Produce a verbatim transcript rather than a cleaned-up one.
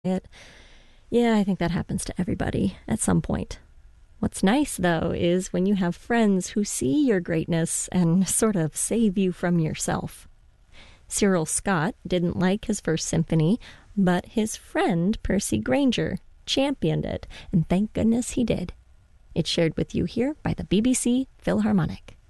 it. Yeah, I think that happens to everybody at some point. What's nice, though, is when you have friends who see your greatness and sort of save you from yourself. Cyril Scott didn't like his first symphony, but his friend Percy Grainger championed it, and thank goodness he did. It's shared with you here by the B B C Philharmonic.